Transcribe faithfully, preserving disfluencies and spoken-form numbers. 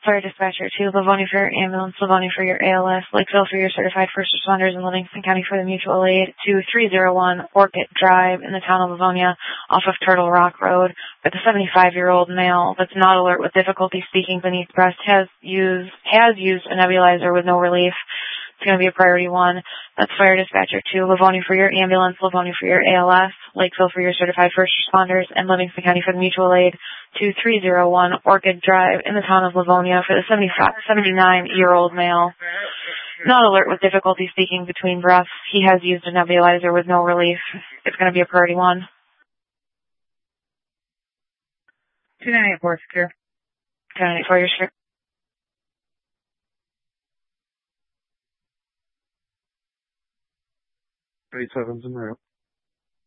Fire dispatcher to Livonia for your ambulance, Livonia for your A L S, Lakeville for your certified first responders, and Livingston County for the mutual aid to three oh one Orchid Drive in the town of Livonia off of Turtle Rock Road. But the seventy-five-year-old male that's not alert with difficulty speaking beneath breath has used, has used a nebulizer with no relief. It's going to be a priority one. That's fire dispatcher to Livonia for your ambulance, Livonia for your A L S, Lakeville for your certified first responders, and Livingston County for the mutual aid to three oh one Orchid Drive in the town of Livonia for the seventy-nine-year-old male. Not alert with difficulty speaking between breaths. He has used a nebulizer with no relief. It's going to be a priority one. two nine eight four, secure. two nine eight four, you're secure. eight seven's in route.